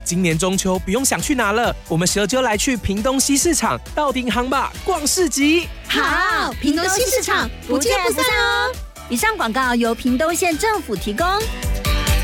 今年中秋不用想去哪了，我们蛇就来去屏东西市场到顶行吧，逛市集。 好，屏东西市场不见不散哦。以上广告由屏东县政府提供。